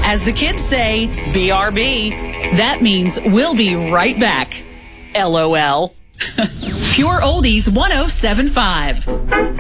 As the kids say, BRB. That means we'll be right back. LOL. Pure Oldies 107.5.